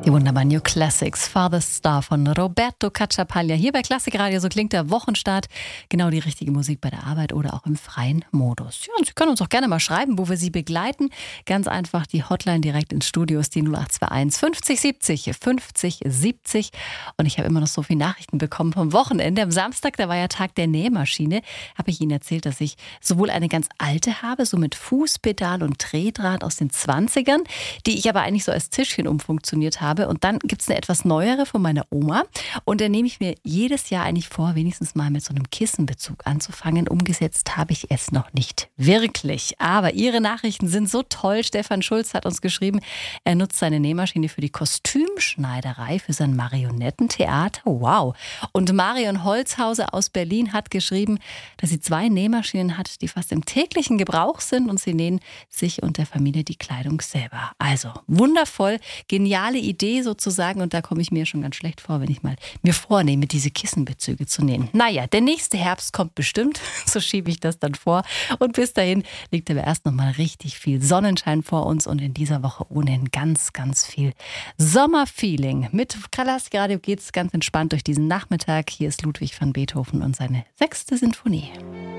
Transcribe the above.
Die wunderbaren New Classics, Farthest Star von Roberto Cacciapaglia. Hier bei Klassikradio, so klingt der Wochenstart. Genau die richtige Musik bei der Arbeit oder auch im freien Modus. Ja, und Sie können uns auch gerne mal schreiben, wo wir Sie begleiten. Ganz einfach die Hotline direkt ins Studio ist die 0821 50 70 50 70. Und ich habe immer noch so viele Nachrichten bekommen vom Wochenende. Am Samstag, da war ja Tag der Nähmaschine, habe ich Ihnen erzählt, dass ich sowohl eine ganz alte habe, so mit Fußpedal und Drehdraht aus den 20ern, die ich aber eigentlich so als Tischchen umfunktioniert habe. Und dann gibt es eine etwas neuere von meiner Oma. Und da nehme ich mir jedes Jahr eigentlich vor, wenigstens mal mit so einem Kissenbezug anzufangen. Umgesetzt habe ich es noch nicht wirklich. Aber Ihre Nachrichten sind so toll. Stefan Schulz hat uns geschrieben, er nutzt seine Nähmaschine für die Kostümschneiderei, für sein Marionettentheater. Wow. Und Marion Holzhauser aus Berlin hat geschrieben, dass sie 2 Nähmaschinen hat, die fast im täglichen Gebrauch sind. Und sie nähen sich und der Familie die Kleidung selber. Also wundervoll, geniale Idee sozusagen, und da komme ich mir schon ganz schlecht vor, wenn ich mal mir vornehme, diese Kissenbezüge zu nähen. Naja, der nächste Herbst kommt bestimmt, so schiebe ich das dann vor, und bis dahin liegt aber erst noch mal richtig viel Sonnenschein vor uns und in dieser Woche ohnehin ganz, ganz viel Sommerfeeling. Mit Klassikradio geht es ganz entspannt durch diesen Nachmittag. Hier ist Ludwig van Beethoven und seine 6. Sinfonie.